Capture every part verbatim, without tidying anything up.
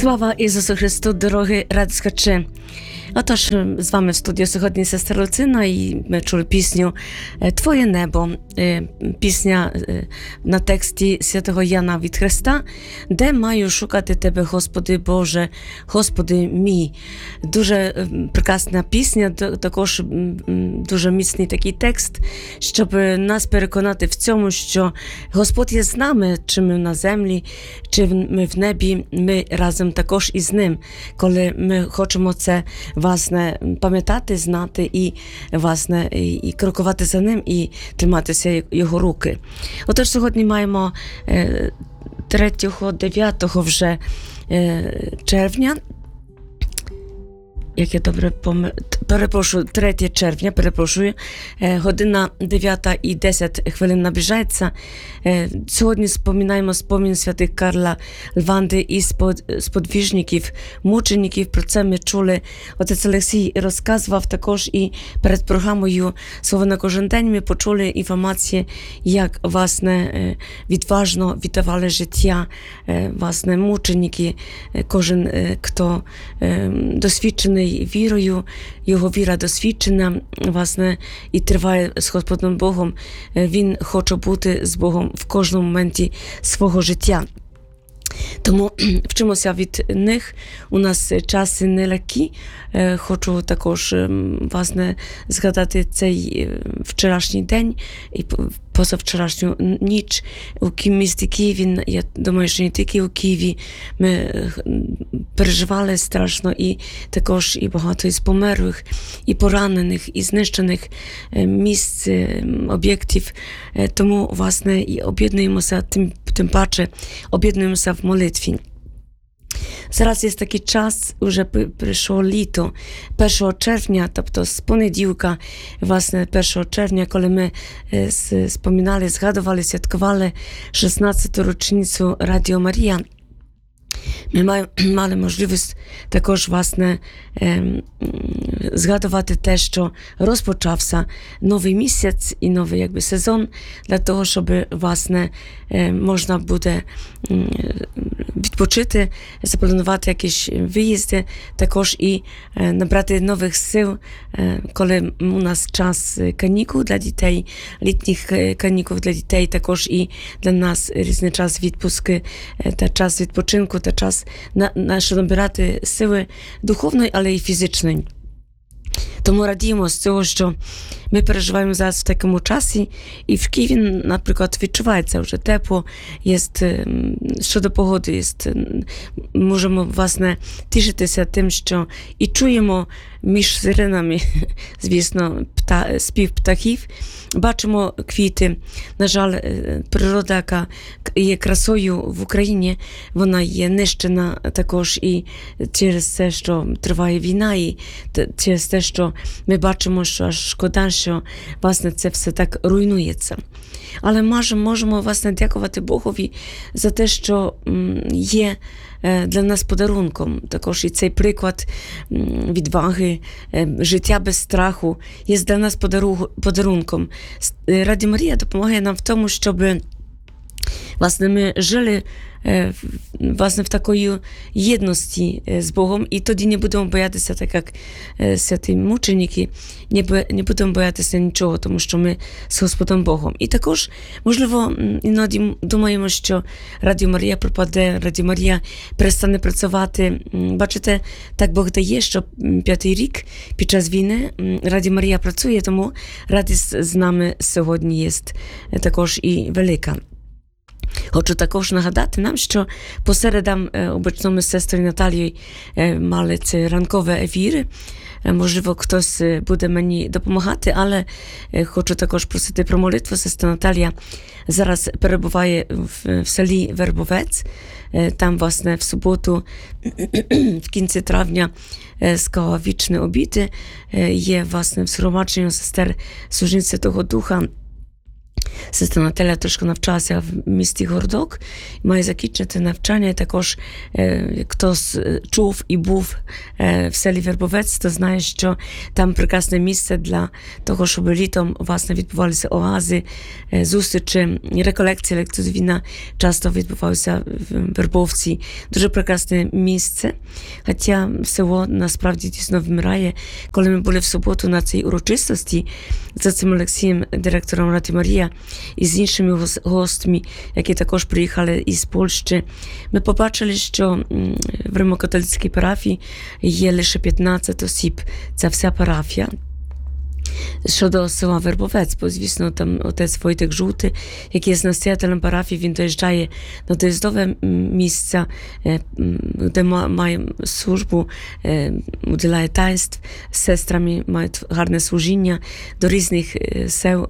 Слава Ісусу Христу, дорогі радіослухачі! Отож, з вами в студії сьогодні сестра Люцина, і ми чули пісню «Твоє небо», пісня на тексті святого Яна від Христа, де маю шукати Тебе, Господи Боже, Господи мій. Дуже прекрасна пісня, також дуже міцний такий текст, щоб нас переконати в цьому, що Господь є з нами, чи ми на землі, чи ми в небі, ми разом також із Ним, коли ми хочемо це власне пам'ятати, знати і власне і, і крокувати за Ним, і триматися Його руки. Отож, сьогодні маємо е, третього-дев'ятого вже е, червня, як я добре пом... перепрошую, третього червня, перепрошую, е, година дев'ята і десять хвилин наближається. Е, сьогодні споминаємо спомін святих Карла Лванди і спод... сподвіжників, мучеників. Про це ми чули. Отець Олексій розказував також, і перед програмою «Слово на кожен день» ми почули інформації, як, власне, е, відважно віддавали життя, е, власне, мученики, е, кожен, е, хто е, досвідчений вірою, його віра досвідчена, власне, і триває з Господом Богом. Він хоче бути з Богом в кожному моменті свого життя. Тому вчимося від них. У нас часи нелегкі. Хочу також, власне, згадати цей вчорашній день і позавчорашню ніч у місті Києві. Я думаю, що не тільки у Києві ми переживали страшно, і також і багато із померлих, і поранених, і знищених місць, об'єктів. Тому, власне, і об'єднуємося, тим, тим паче об'єднуємося в молитві. Зараз є такий час, вже прийшло літо, першого червня, тобто з понеділка, власне, першого червня, коли ми споминали, згадували, святкували шістнадцяту річницю Радіо Марія, ми мали можливість також, власне, згадувати те, що розпочався новий місяць і новий, якби, сезон, для того, щоб, власне, можна буде відпочити, запланувати якісь виїзди, також і набрати нових сил, коли у нас час канікул для дітей, літніх канікул для дітей, також і для нас різний час відпустки та час відпочинку, та час на, на що набирати сили духовної, але і фізичної. Тому радіємо з цього, що ми переживаємо зараз в такому часі, і в Києві, наприклад, відчувається вже тепло, є, щодо погоди, є, можемо, власне, тішитися тим, що і чуємо між сиренами, звісно, пта, спів птахів, бачимо квіти. На жаль, природа, яка є красою в Україні, вона є нищена також і через те, що триває війна, і через те, що ми бачимо, що аж шкода, що, власне, це все так руйнується. Але можемо, можемо, власне, дякувати Богові за те, що є для нас подарунком. Також і цей приклад відваги, життя без страху є для нас подарунком. Радіо Марія допомагає нам в тому, щоб, власне, ми жили власне в такої єдності з Богом, і тоді не будемо боятися, так як святі мученики, не, не будемо боятися нічого, тому що ми з Господом Богом. І також, можливо, іноді думаємо, що Радіо Марія пропаде, Радіо Марія перестане працювати. Бачите, так Бог дає, що п'ятий рік під час війни Радіо Марія працює, тому радість з нами сьогодні є також і велика. Хочу також нагадати нам, що по середам обично ми з сестрою Наталією мали ці ранкові ефіри. Можливо, хтось буде мені допомагати, але хочу також просити про молитву. Сестра Наталія зараз перебуває в, в селі Вербовець. Там, власне, в суботу, в кінці травня, сказала вічні обіди. Є, власне, в згромадженні сестер служінь Святого Духа. Сестра Наталя трошки навчалася в місті Гордок, має закінчити навчання. Також е, хто чув і був е, в селі Вербовець, то знає, що там прекрасне місце для того, щоб літом власне відбувалися оази, е, зустрічі, реколекції лекційна часто відбувалися в Вербовці. Дуже прекрасне місце. Хоча село насправді дійсно вмирає. Коли ми були в суботу на цій урочистості за цим Олексієм, директором Радіо Марія, і з іншими гостями, які також приїхали із Польщі, ми побачили, що в Римо-католицькій парафії є лише п'ятнадцять осіб. Це вся парафія. Щодо села Вербовець, бо, звісно, там отець Войтек Жовтий, який є настоятелем парафії, він доїжджає на доїздове місце, де має службу, уділяє таїнств, з сестрами мають гарне служіння до різних сел,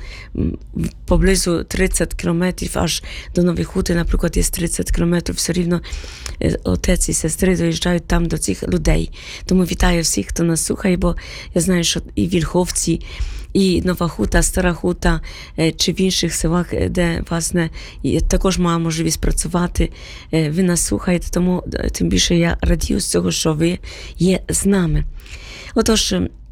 поблизу тридцять кілометрів, аж до Нових Хути, наприклад, є тридцять кілометрів, все рівно отець і сестри доїжджають там до цих людей. Тому вітаю всіх, хто нас слухає, бо я знаю, що і Вільховці, і Нова Хута, Стара Хута, чи в інших селах, де, власне, також маю можливість працювати. Ви нас слухаєте, тому тим більше я радію з цього, що ви є з нами. Отож,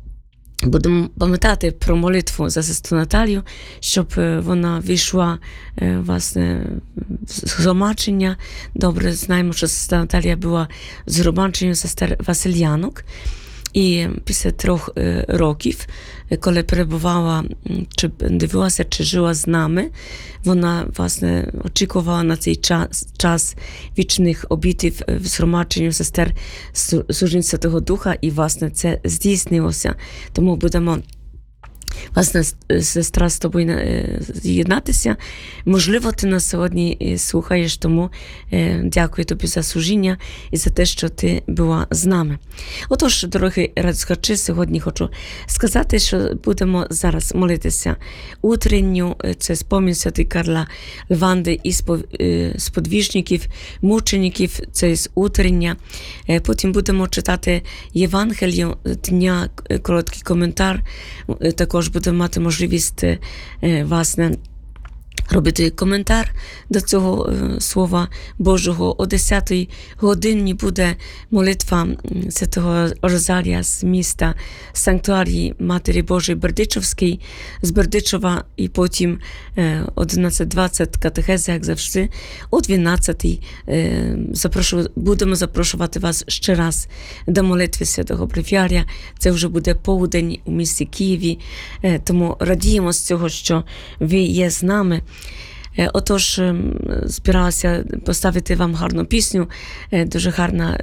будемо пам'ятати про молитву за сестру Наталію, щоб вона війшла, власне, в згромадження. Добре, знаємо, що сестра Наталія була в згромадженні сестер Васильянок. І після трьох е, років, коли перебувала, чи дивилася, чи жила з нами, вона, власне, очікувала на цей час, час вічних обітів в згромадженні сестер служінь Святого Духа, і, власне, це здійснилося. Тому будемо, власне, сестра, з тобою з'єднатися. Можливо, ти нас сьогодні слухаєш, тому дякую тобі за служіння і за те, що ти була з нами. Отож, дорогі радіослухачі, сьогодні хочу сказати, що будемо зараз молитися утренню, це спомін святий Карла Лванди і сподвіжників, мучеників, це з утрення. Потім будемо читати Євангелію дня, короткий коментар, також будемо мати можливість, власне, робити коментар до цього е, Слова Божого. О десятій годині буде молитва святого Розарія з міста Санктуарії Матері Божої Бердичівській, з Бердичева, і потім е, одинадцять двадцять катехеза, як завжди. О дванадцятій е, запрошу, будемо запрошувати вас ще раз до молитви святого Бревіарія. Це вже буде полудень у місті Києві, е, тому радіємо з цього, що ви є з нами. Отож, збиралася поставити вам гарну пісню, дуже гарна,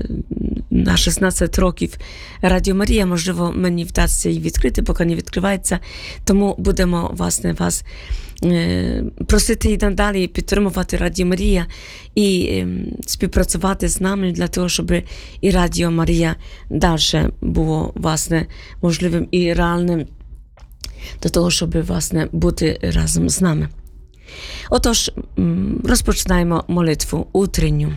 на шістнадцять років Радіо Марія, можливо, мені вдасться її відкрити, поки не відкривається, тому будемо, власне, вас просити і надалі підтримувати Радіо Марія і співпрацювати з нами для того, щоб і Радіо Марія далі було, власне, можливим і реальним до того, щоб, власне, бути разом з нами. Отож, розпочинаємо молитву утренню.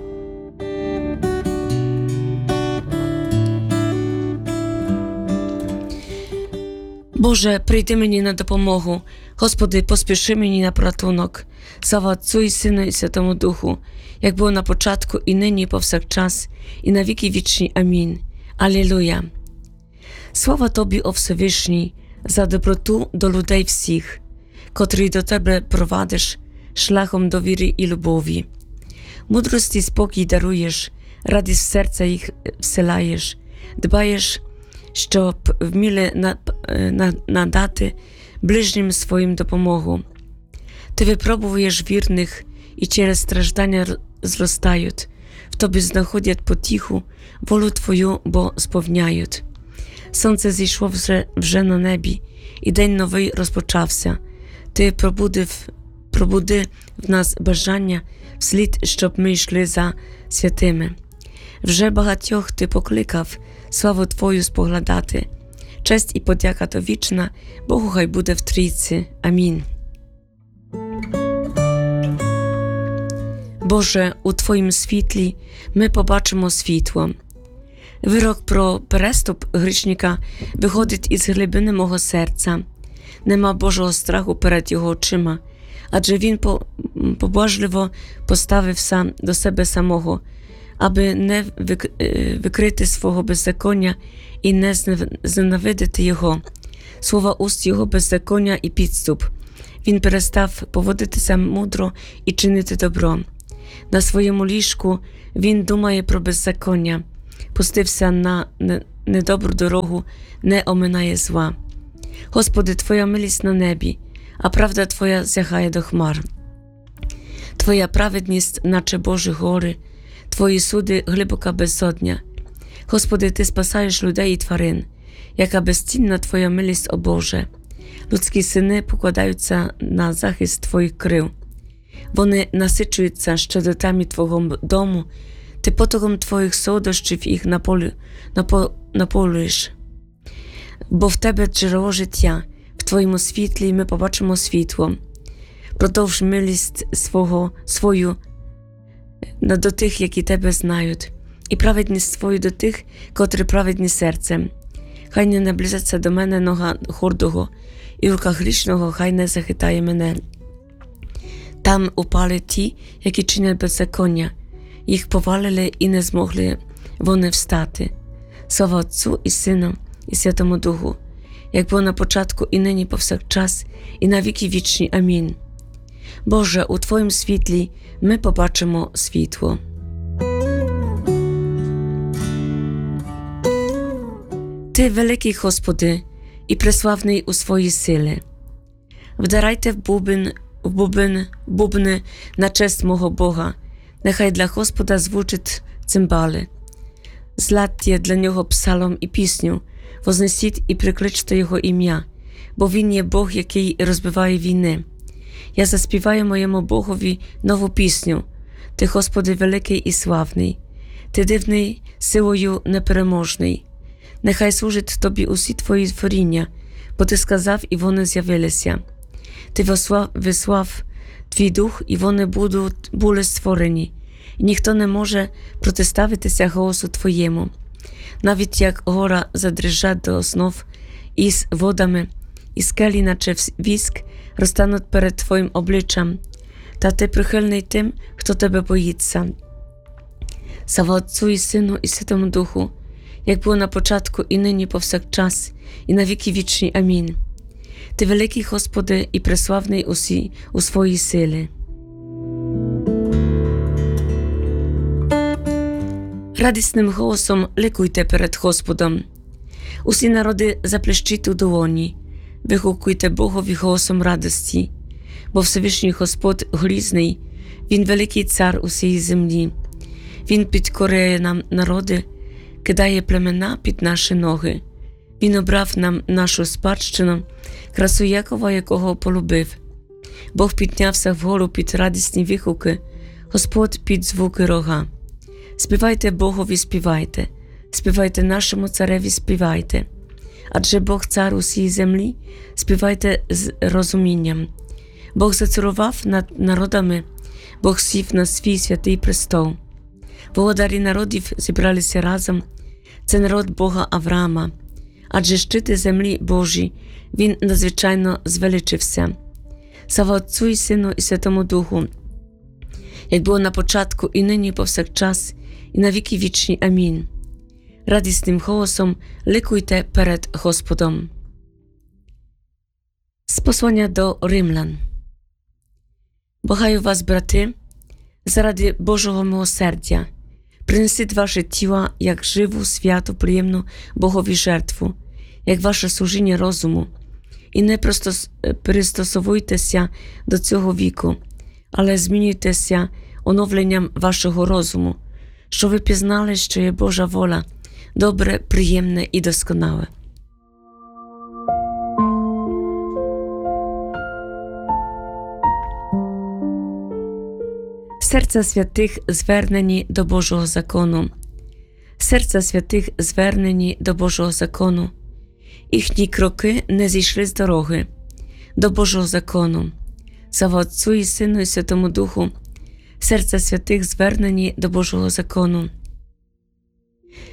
Боже, прийди мені на допомогу. Господи, поспіши мені на порятунок. Слава Отцю і Сину і Святому Духу, як було на початку, і нині, і повсякчас, і на віки вічні. Амінь. Алілуя. Слава Тобі, о Всевишній, за доброту до людей всіх, котрий до Тебе провадиш шляхом довіри і любові. Мудрості і спокій даруєш, радість в серця їх вселяєш, дбаєш, щоб вміли надати ближнім своїм допомогу. Ти випробуєш вірних, і через страждання зростають, в Тобі знаходять потіху, волю Твою, бо сповняють. Сонце зійшло вже, вже на небі, і день новий розпочався. Ти пробудив, пробуди в нас бажання вслід, щоб ми йшли за святими. Вже багатьох Ти покликав славу Твою споглядати. Честь і подяка то вічна, Богу хай буде в трійці. Амінь. Боже, у Твоїм світлі ми побачимо світло. Вирок про переступ грішника виходить із глибини мого серця. Нема Божого страху перед його очима, адже він побожливо поставив сам до себе самого, аби не викрити свого беззаконня і не зненавидити його, слова уст його беззаконня і підступ. Він перестав поводитися мудро і чинити добро. На своєму ліжку він думає про беззаконня, пустився на недобру дорогу, не оминає зла. Господи, Твоя милість на небі, а правда Твоя сягає до хмар. Твоя праведність, наче Божі гори, Твої суди глибока безодня. Господи, Ти спасаєш людей і тварин, яка безцінна Твоя милість, о Боже. Людські сини покладаються на захист Твоїх крил. Вони насичуються щедротами Твого дому, Ти потоком Твоїх солодощів їх наполю, напо, наполюєш. Бо в Тебе джерело життя, в Твоєму світлі ми побачимо світло. Продовж милість свого, свою до тих, які Тебе знають, і праведність свою до тих, котрі праведні серцем. Хай не наблизиться до мене нога гордого, і рука грішного хай не захитає мене. Там упали ті, які чинять беззаконня, їх повалили і не змогли вони встати. Слава Отцу і Сину і Святому Духу, як було на початку і нині повсякчас, і на віки вічні. Амінь. Боже, у Твоїм світлі ми побачимо світло. Ти великий, Господи, і преславний у своїй силі. Вдарайте в бубен, в бубен, бубни на честь мого Бога, нехай для Господа звучать цимбали. Зладьте для нього псалом і пісню, вознесіть і прикличте його ім'я, бо він є Бог, який розбиває війни. Я заспіваю моєму Богові нову пісню. Ти, Господи, великий і славний, Ти дивний, силою непереможний. Нехай служить Тобі усі Твої творіння, бо Ти сказав, і вони з'явилися. Ти вислав, вислав Твій дух, і вони будуть, були створені, і ніхто не може протиставитися голосу Твоєму. Навіть як гора задрижать до основ із водами, і скелі, наче віск, розтануть перед Твоїм обличчям, та Ти прихильний тим, хто Тебе боїться. Слава Отцу і Сину і Святому Духу, як було на початку і нині повсякчас, і на віки вічні. Амінь. Ти великий, Господи, і преславний усі у своїй силі. Радісним голосом ликуйте перед Господом. Усі народи заплещіть у долоні, вигукуйте Богові голосом радості, бо Всевишній Господь грізний, Він великий цар усієї землі. Він підкоряє нам народи, кидає племена під наші ноги. Він обрав нам нашу спадщину, красу Якова, якого полюбив. Бог піднявся вгору під радісні вигуки, Господь під звуки рога. Співайте Богові, співайте, співайте нашому цареві, співайте. Адже Бог цар усієї землі, співайте з розумінням. Бог зацарував над народами, Бог сів на свій святий престол. Володарі народів зібралися разом, це народ Бога Авраама. Адже щити землі Божі, Він надзвичайно звеличився. Слава Отцу і Сину і Святому Духу, як було на початку і нині повсякчас, і на віки вічні. Амінь. Радісним голосом ликуйте перед Господом. З послання до Римлян. Благаю вас, брати, заради Божого милосердя, принесіть ваші тіла як живу, святу, приємну Богові жертву, як ваше служіння розуму, і не просто пристосовуйтеся до цього віку, але змінюйтеся оновленням вашого розуму, що ви пізнали, що є Божа воля, добре, приємне і досконале. Серця святих звернені до Божого закону. Серця святих звернені до Божого закону. Їхні кроки не зійшли з дороги, до Божого закону. Слава Отцу і Сину і Святому Духу. Серця святих звернені до Божого закону.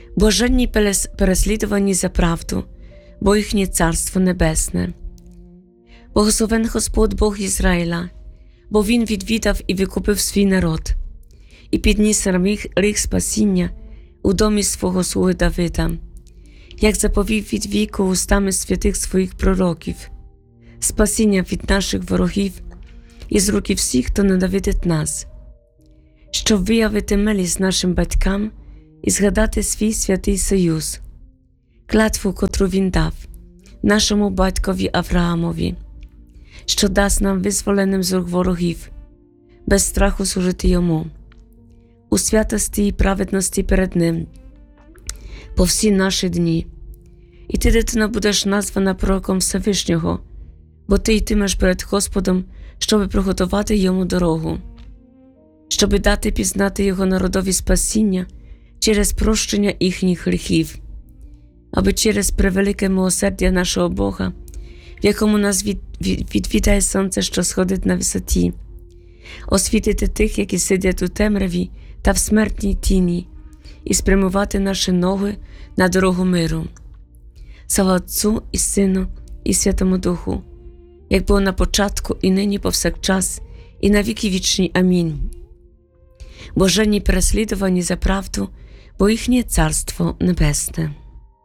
Блаженні переслідувані за правду, бо їхнє Царство Небесне. Благословен Господь Бог Ізраїля, бо Він відвідав і викупив свій народ, і підніс ріг, ріг спасіння у домі свого слуги Давида, як заповів від віку устами святих своїх пророків, спасіння від наших ворогів і з руки всіх, хто ненавидить нас, щоб виявити милість нашим батькам і згадати свій святий союз, клятву, котру Він дав нашому батькові Авраамові, що дасть нам визволеним з рук ворогів, без страху служити Йому, у святості і праведності перед Ним, по всі наші дні. І ти, дитино, будеш названа пророком Всевишнього, бо ти йтимеш перед Господом, щоби приготувати Йому дорогу, щоби дати пізнати Його народові спасіння через прощення їхніх гріхів, аби через превелике милосердя нашого Бога, в якому нас від, від, відвідає сонце, що сходить на висоті, освітити тих, які сидять у темряві та в смертній тіні, і спрямувати наші ноги на дорогу миру. Слава Отцу і Сину і Святому Духу, як було на початку, і нині повсякчас, і на віки вічні. Амінь. Блаженні переслідувані за правду, бо їхнє Царство Небесне.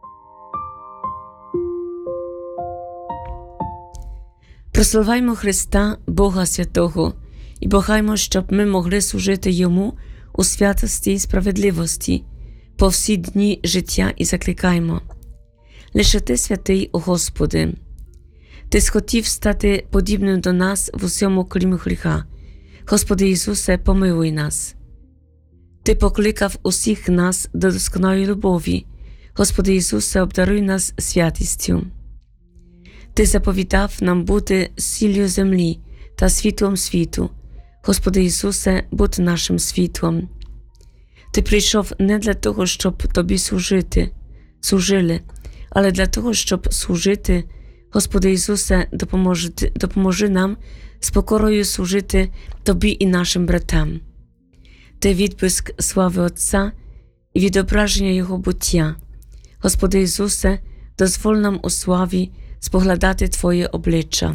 Прославаймо Христа, Бога Святого, і благаймо, щоб ми могли служити Йому у святості і справедливості по всі дні життя, і закликаймо: лише Ти святий, о Господи. Ти схотів стати подібним до нас в усьому, крім гріха. Господи Ісусе, помилуй нас. Ти покликав усіх нас до досконалої любові. Господи Ісусе, обдаруй нас святістю. Ти заповідав нам бути сіллю землі та світлом світу. Господи Ісусе, будь нашим світлом. Ти прийшов не для того, щоб Тобі служити, служили, але для того, щоб служити. Господи Ісусе, допоможи, допоможи нам з покорою служити Тобі і нашим братам. Ти відблиск слави Отця і відображення Його буття. Господи Ісусе, дозволь нам у славі споглядати Твоє обличчя.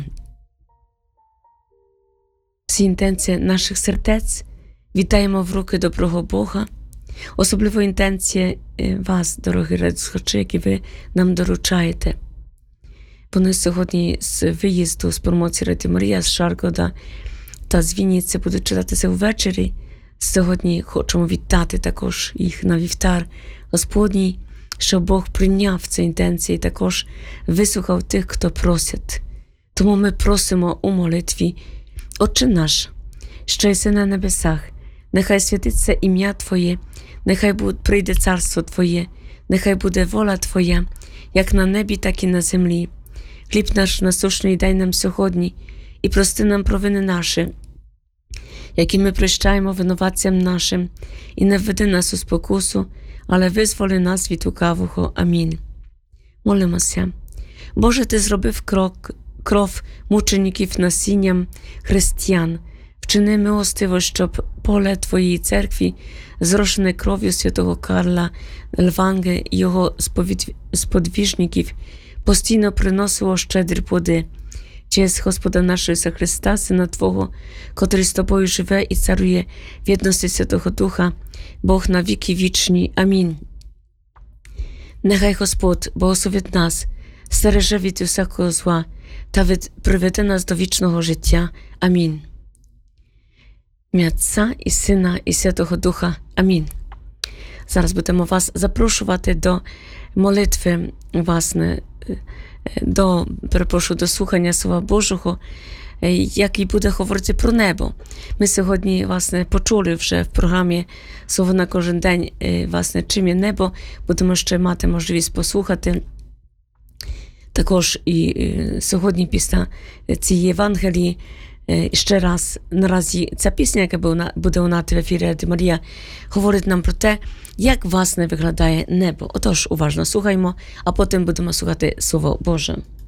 Всі інтенції наших сердець вітаємо в руки доброго Бога, особливо інтенції вас, дорогі радіослухачі, які ви нам доручаєте. Вони сьогодні з виїзду з промоції Радіо Марія, з Шаргода та з Вінниці будуть читатися ввечері. Сьогодні хочемо вітати також їх на вівтар Господній, щоб Бог прийняв ці інтенції, також вислухав тих, хто просить. Тому ми просимо у молитві: Отче наш, що єси на небесах, нехай святиться ім'я Твоє, нехай прийде царство Твоє, нехай буде воля Твоя, як на небі, так і на землі. Хліб наш насущний дай нам сьогодні, і прости нам провини наші, які ми прощаємо винуватцям нашим, і не введи нас у спокусу, але визволи нас від лукавого. Амінь. Молимося. Боже, Ти зробив крок, кров мучеників насінням християн. Вчини милостиво, щоб поле Твоєї церкві, зрошене кров'ю святого Карла Лванги і його сподвіжників, постійно приносило щедрі плоди. Через Господа нашого Ісуса Христа, Сина Твого, котрий з Тобою живе і царує в єдності Святого Духа, Бог на віки вічні. Амінь. Нехай Господь благословить нас, стереже від усякого зла та від, приведе нас до вічного життя. Амінь. Ім'я Отця і Сина і Святого Духа. Амінь. Зараз будемо вас запрошувати до молитви, власне, до, перепрошую, до слухання Слова Божого, який буде говорити про небо. Ми сьогодні, власне, почули вже в програмі «Слово на кожен день», власне, чим є небо. Будемо ще мати можливість послухати. Також і сьогодні після цієї Євангелії ще раз, наразі ця пісня, яка буде лунати в ефірі Радіо Марія, говорить нам про те, як, власне, виглядає небо. Отож, уважно слухаймо, а потім будемо слухати Слово Боже.